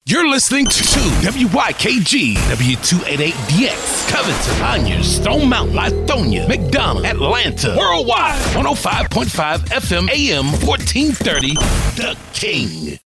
You're listening to WYKG, W288DX, Covington, Conyers, Stone Mountain, Lithonia, McDonough, Atlanta, worldwide, 105.5 FM, AM 1430, The King.